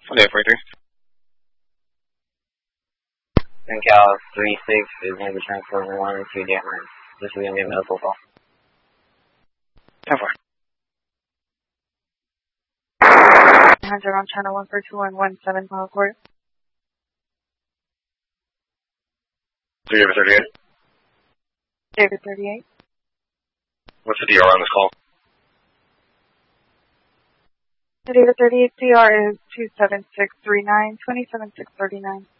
Day 43. And Cal 36 is going to be transferring 1 to Denver. This is going to be a medical call. 10-4. 100 on channel 142 Power Court. 3 over 38. David 38. What's the DR on this call? David 38 CR is 27639, 27639.